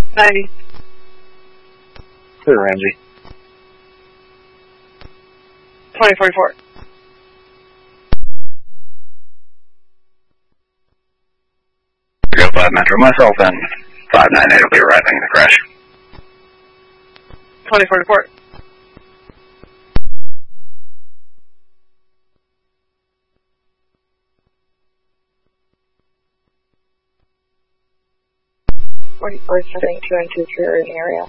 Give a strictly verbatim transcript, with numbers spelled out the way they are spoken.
ninety. Clear, Ramsey. twenty forty-four. Go five Metro, myself and five nine eight will be arriving in the crash. twenty forty-four. forty-four, seven two and two three are in the area.